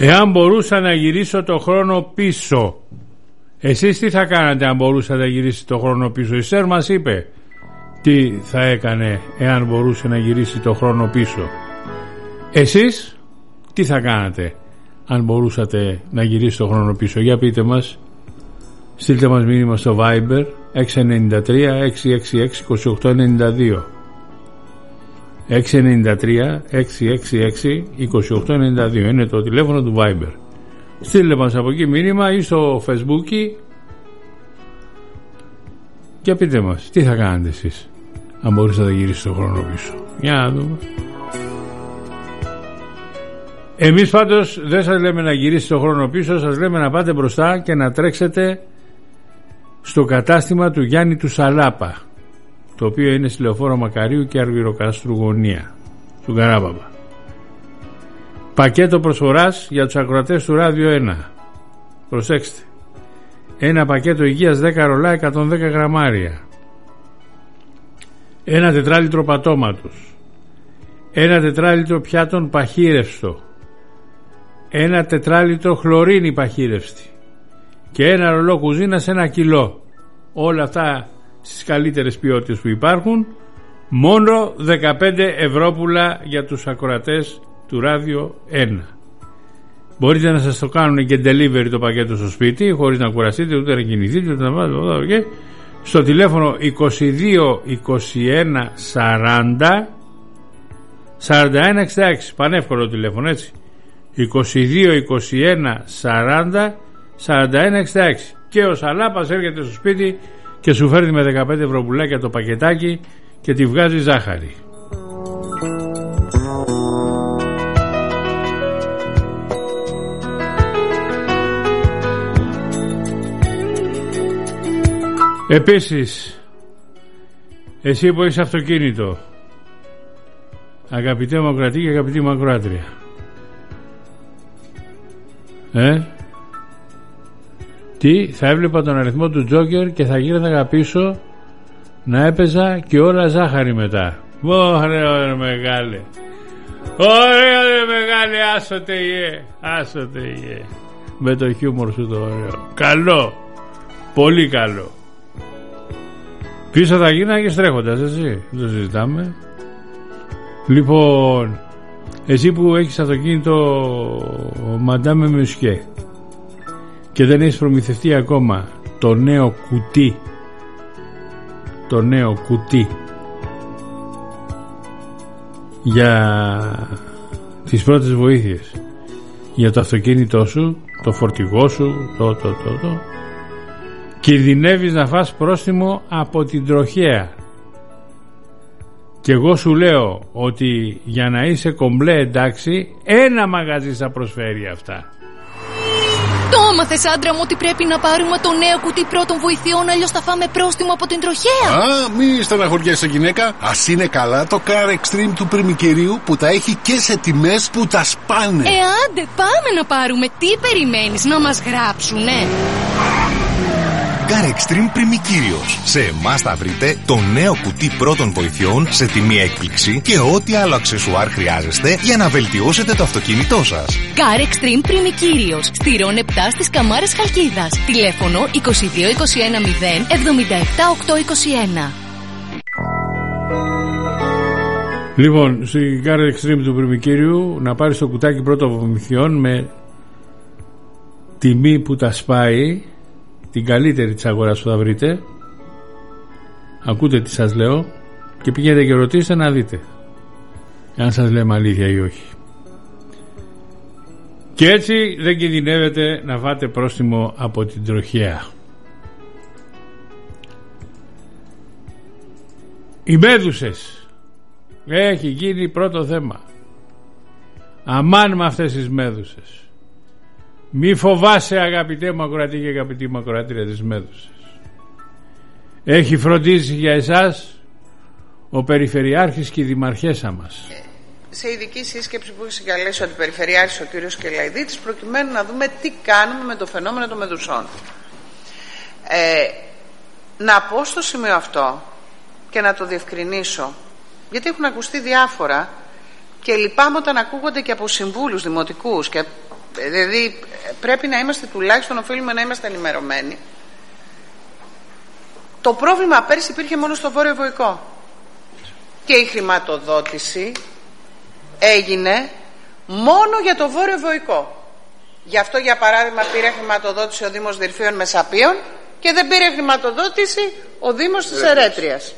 Εάν μπορούσα να γυρίσω το χρόνο πίσω, εσείς τι θα κάνατε αν μπορούσατε να γυρίσει το χρόνο πίσω? Η Σέρ μας είπε τι θα έκανε εάν μπορούσε να γυρίσει το χρόνο πίσω. Εσείς τι θα κάνατε αν μπορούσατε να γυρίσει το χρόνο πίσω? Για πείτε μας, στείλτε μας μήνυμα στο Viber 693-666-2892 693-666-2892 είναι το τηλέφωνο του Viber. Στείλτε μας από εκεί μήνυμα ή στο Facebook και πείτε μας τι θα κάνετε εσείς αν μπορούσατε να γυρίσετε το χρόνο πίσω. Για να δούμε. Εμείς πάντως δεν σας λέμε να γυρίσετε το χρόνο πίσω, σας λέμε να πάτε μπροστά και να τρέξετε στο κατάστημα του Γιάννη του Σαλάπα, το οποίο είναι στη Λεωφόρο Μακαρίου και Αργυροκάστρου γωνία του Καράπαπα. Πακέτο προσφοράς για τους ακροατές του Ράδιο 1. Προσέξτε, ένα πακέτο υγείας 10 ρολά 110 γραμμάρια, ένα τετράλιτρο πατώματος, ένα τετράλιτρο πιάτων παχύρευστο, ένα τετράλιτρο χλωρίνη παχύρευστη και ένα ρολό κουζίνας 1 κιλό. Όλα αυτά στις καλύτερες ποιότητες που υπάρχουν, μόνο 15 ευρώπουλα για τους ακροατές του Ράδιο 1. Μπορείτε να σας το κάνουν και delivery το πακέτο στο σπίτι, χωρίς να κουραστείτε ούτε να κινηθείτε ούτε να πάτε στο τηλέφωνο 22 21 40 41 66, πανεύκολο τηλέφωνο, έτσι, 22 21 40 41 66, και ο Σαλάπας έρχεται στο σπίτι και σου φέρνει με 15 ευρωπουλάκια το πακετάκι και τη βγάζει ζάχαρη. Επίσης, εσύ που έχεις αυτοκίνητο, αγαπητέ Μακροατή και αγαπητή Μακροάτρια, τι, θα έβλεπα τον αριθμό του Τζόκερ και θα γύρναγα πίσω να έπαιζα και όλα ζάχαρη μετά. Ωραία μεγάλε, ωραία μεγάλε, άσοτε γε, με το χιούμορ σου το ωραίο. Καλό, πολύ καλό. Πίσω θα γίναγες τρέχοντας, έτσι, το συζητάμε. Λοιπόν, εσύ που έχεις αυτοκίνητο Μαντάμε Μουσκέ και δεν έχεις προμηθευτεί ακόμα το νέο κουτί για τις πρώτες βοήθειες για το αυτοκίνητό σου, το φορτηγό σου, κινδυνεύεις να φας πρόστιμο από την τροχέα. Και εγώ σου λέω ότι για να είσαι κομπλέ εντάξει, ένα μαγαζί θα προσφέρει αυτά. Το έμαθες, άντρα μου, ότι πρέπει να πάρουμε το νέο κουτί πρώτων βοηθειών, αλλιώς θα φάμε πρόστιμο από την τροχέα. Μη στεναχωριέσαι, γυναίκα. Ας είναι καλά το Car Extreme του Πριμικυρίου που τα έχει και σε τιμές που τα σπάνε. Άντε, πάμε να πάρουμε. Τι περιμένεις, να μας γράψουνε? Car Extreme Πριμικύριος. Σε εμάς θα βρείτε το νέο κουτί πρώτων βοηθειών σε τιμή έκπληξη και ό,τι άλλο αξεσουάρ χρειάζεστε για να βελτιώσετε το αυτοκίνητό σας. Car Extreme Πριμικύριος. Στηρών 7 στις Καμάρες Χαλκίδας. Τηλέφωνο 22 21 0 77 821. Λοιπόν, στην Car Extreme του Πριμικύριου να πάρεις το κουτάκι πρώτων βοηθειών με τιμή που τα σπάει, την καλύτερη της αγοράς που θα βρείτε. Ακούτε τι σας λέω και πηγαίνετε και ρωτήστε να δείτε αν σας λέμε αλήθεια ή όχι. Και έτσι δεν κινδυνεύετε να φάτε πρόστιμο από την τροχέα. Οι μέδουσες έχει γίνει πρώτο θέμα. Αμάν με αυτές τις μέδουσες. Μη φοβάσαι, αγαπητέ Μακροατή και αγαπητή Μακροάτρια, τις μέδουσες. Έχει φροντίσει για εσάς ο Περιφερειάρχης και η Δημαρχέσα μας. Σε ειδική σύσκεψη που έχει συγκαλέσει ο Αντιπεριφερειάρχης ο κ. Κελαϊδίτης, προκειμένου να δούμε τι κάνουμε με το φαινόμενο των μεδουσών. Να πω στο σημείο αυτό και να το διευκρινίσω, γιατί έχουν ακουστεί διάφορα και λυπάμαι όταν ακούγονται και από συμβούλους δημοτικούς και Δηλαδή πρέπει να είμαστε, τουλάχιστον οφείλουμε να είμαστε ενημερωμένοι. Το πρόβλημα πέρσι υπήρχε μόνο στο Βόρειο Βοϊκό και η χρηματοδότηση έγινε μόνο για το Βόρειο Βοϊκό. Γι' αυτό, για παράδειγμα, πήρε χρηματοδότηση ο Δήμος Δυρφίων Μεσαπίων και δεν πήρε χρηματοδότηση ο Δήμος της Ερέτριας.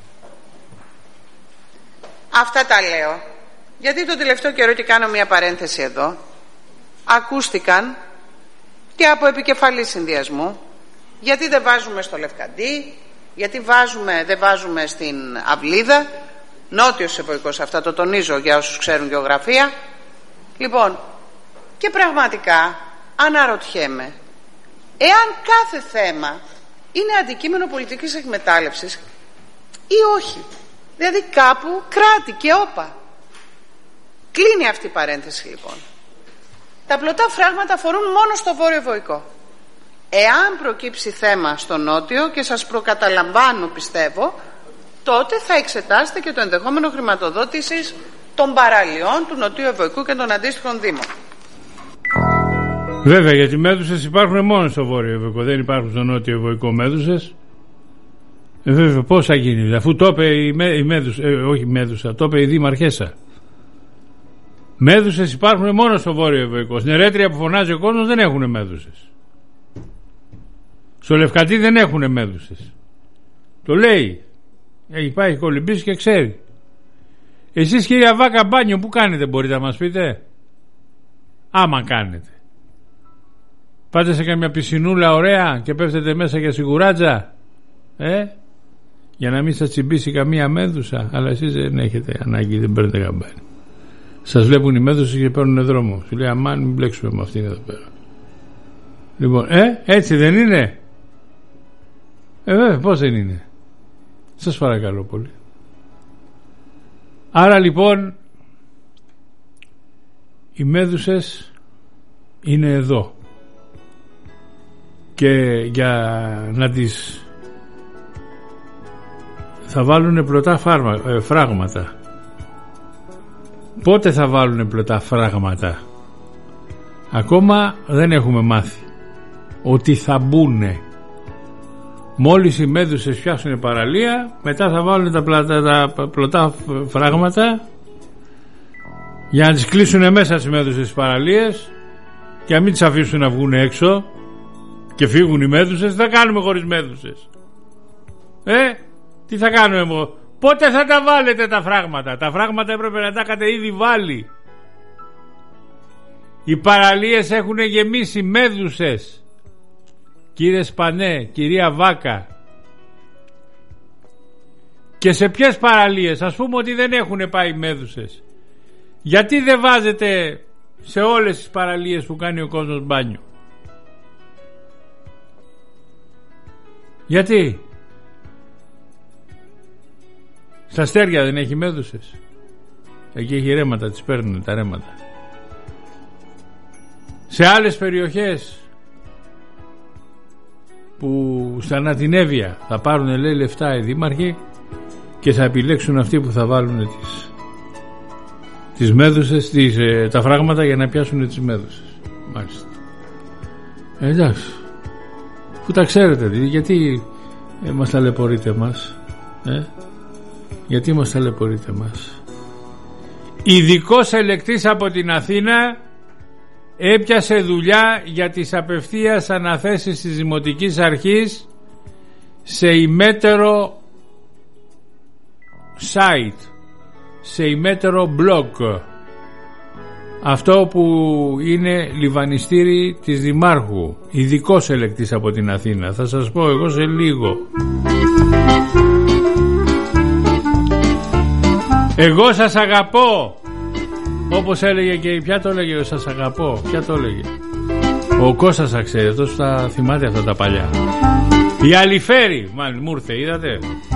Αυτά τα λέω γιατί το τελευταίο καιρό, και κάνω μια παρένθεση εδώ, ακούστηκαν και από επικεφαλής συνδυασμού γιατί δεν βάζουμε στο Λευκαντί, γιατί δεν βάζουμε στην Αυλίδα, νότιος Ευωικός, αυτά το τονίζω για όσους ξέρουν γεωγραφία. Λοιπόν, και πραγματικά αναρωτιέμαι, εάν κάθε θέμα είναι αντικείμενο πολιτικής εκμετάλλευσης ή όχι. Δηλαδή κάπου κράτη και όπα. Κλείνει αυτή η παρένθεση λοιπόν. Τα πλωτά φράγματα αφορούν μόνο στο Βόρειο Βοϊκό. Εάν προκύψει θέμα στο Νότιο, και σας προκαταλαμβάνω πιστεύω, τότε θα εξετάσετε και το ενδεχόμενο χρηματοδότησης των παραλιών του Νοτιού Ευωικού και των αντίστοιχων δήμων. Βέβαια, γιατί μέδουσες υπάρχουν μόνο στο Βόρειο Ευωικό, δεν υπάρχουν στο Νότιο Ευωικό μέδουσες. Βέβαια, πώς θα γίνει, αφού το είπε η Μέδουσα, όχι η Μέδουσα, το είπε η Δήμαρχέσα. Μέδουσες υπάρχουν μόνο στο Βόρειο Ευωικό. Στην Ερέτρια που φωνάζει ο κόσμος δεν έχουν μέδουσες. Στο Λευκαντί δεν έχουν μέδουσες. Το λέει. Έχει πάει, κολυμπήσει και ξέρει. Εσείς, κυρία Βάκα, μπάνιο που κάνετε, μπορείτε να μας πείτε? Άμα κάνετε. Πάτε σε καμιά πισινούλα ωραία και πέφτετε μέσα για σιγουράτζα, για να μην σας τσιμπήσει καμία μέδουσα? Αλλά εσείς δεν έχετε ανάγκη, δεν παίρνετε καμπάνι. Σας βλέπουν οι μέδουσες και παίρνουν δρόμο. Σου λέει αμάν, μην μπλέξουμε με αυτήν εδώ πέρα. Λοιπόν, έτσι δεν είναι? Βέβαια, πώς δεν είναι? Σας παρακαλώ πολύ. Άρα λοιπόν οι μέδουσες είναι εδώ και για να τις θα βάλουν πλωτά φράγματα. Πότε θα βάλουν πλωτά φράγματα? Ακόμα δεν έχουμε μάθει ότι θα μπουνε. Μόλις οι μέδουσες φτιάξουν παραλία, μετά θα βάλουν τα πλωτά φράγματα για να τις κλείσουν μέσα τις μέδουσες στις παραλίες και να μην τις αφήσουν να βγουν έξω και φύγουν οι μέδουσες. Τι θα κάνουμε χωρίς μέδουσες? Τι θα κάνουμε? Πότε θα τα βάλετε τα φράγματα? Τα φράγματα έπρεπε να τα είχατε ήδη βάλει. Οι παραλίες έχουν γεμίσει μέδουσες. Κύριε Σπανέ, κυρία Βάκα. Και σε ποιες παραλίες? Ας πούμε ότι δεν έχουν πάει μέδουσες. Γιατί δεν βάζετε σε όλες τις παραλίες που κάνει ο κόσμος μπάνιο? Γιατί? Στα αστέρια δεν έχει μέδουσες? Εκεί έχει ρέματα, τις παίρνουν τα ρέματα. Σε άλλες περιοχές που στα Ανατινέβια θα πάρουν, λέει, λεφτά οι δήμαρχοι και θα επιλέξουν αυτοί που θα βάλουν τις μέδουσες, τα φράγματα για να πιάσουν τις μέδουσες. Μάλιστα. Εντάξει, που τα ξέρετε, γιατί μας ταλαιπωρείτε μας? Γιατί μας ταλαιπωρείτε μας? Ειδικός ελεκτής από την Αθήνα έπιασε δουλειά για τις απευθείας αναθέσεις της Δημοτικής Αρχής σε ημέτερο site, σε ημέτερο blog, αυτό που είναι λιβανιστήρι της Δημάρχου. Ειδικός ελεκτής από την Αθήνα, θα σας πω εγώ σε λίγο. Εγώ σας αγαπώ, όπως έλεγε και ποια το έλεγε, σας αγαπώ, ποια το έλεγε? Ο Κώστας θα ξέρει, αυτός θα θυμάται αυτά τα παλιά. Η Αλιφέρη, μάλλον μου ήρθε, είδατε?